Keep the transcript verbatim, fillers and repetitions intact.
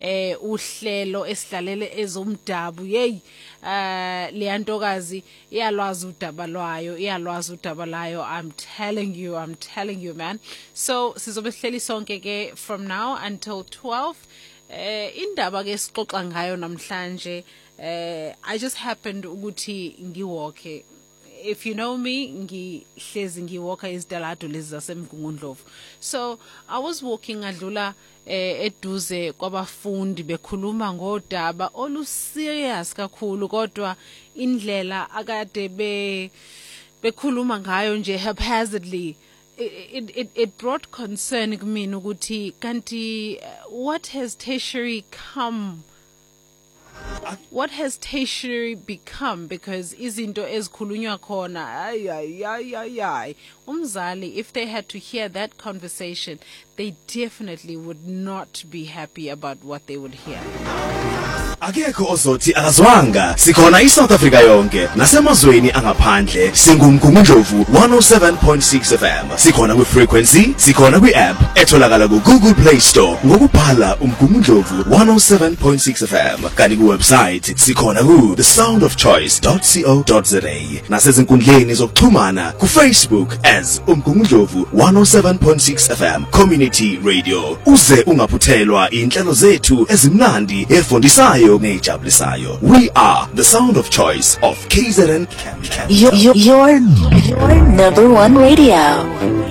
eh uhlelo esidlalele ezomdabu hey uh leyantokazi iyalwazi udaba lwayo iyalwazi udaba layo. I'm telling you I'm telling you man. So sizobe sihleli sonke ke from now until twelve. Eh indaba ke sixoxa ngayo namhlanje eh I just happened ukuthi ngiwalke. If you know me, ngihlezi ngiwalka izidalado lezi zasemgungundlovu. So I was walking adlula eh, eduze kwabafundi bekhuluma ngodaba olu serious kakhulu kodwa indlela akade be bekhuluma ngayo nje haphazardly it it it brought concern kumina ukuthi kanti what has tertiary come What has tertiary become? Because izinto ezikhulunywa khona ay ay ay ay ay umzali, if they had to hear that conversation, they definitely would not be happy about what they would hear. Akekho ozothi akazwanga sikhona iSouth Africa yonke nasemazweni angaphandle singumgungundlovu one oh seven point six F M. Sikhona ku frequency, sikhona ku app etholakala ku Google Play Store ngokubhala umgungundlovu one oh seven point six F M. Kanti ku website sikhona ku the sound of choice dot co dot za nasezinkundleni zokuxhumana ku Facebook as umgungundlovu one oh seven point six F M Community Radio. Uze ungaphuthelwa inhlelo zethu ezimnandi efondisayo nejabulisayo. We are the sound of choice of K Z N. Your, your, your, your number one radio.